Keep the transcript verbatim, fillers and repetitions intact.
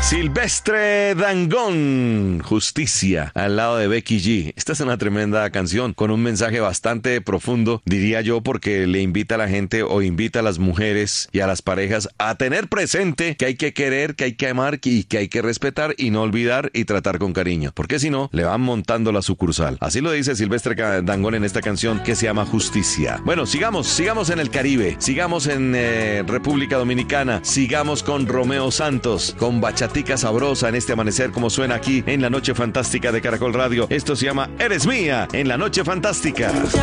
Silvestre Dangond, Justicia, al lado de Becky G. Esta es una tremenda canción con un mensaje bastante profundo, diría yo, porque le invita a la gente o invita a las mujeres y a las parejas a tener presente que hay que querer, que hay que amar y que hay que respetar y no olvidar y tratar con cariño, porque si no, le van montando la sucursal. Así lo dice Silvestre Dangond en esta canción que se llama Justicia. Bueno, sigamos, sigamos en el Caribe, sigamos en eh, República Dominicana, sigamos con Romeo Santos, con Bachatica sabrosa en este amanecer, como suena aquí en la Noche Fantástica de Caracol Radio. Esto se llama Eres Mía en la Noche Fantástica.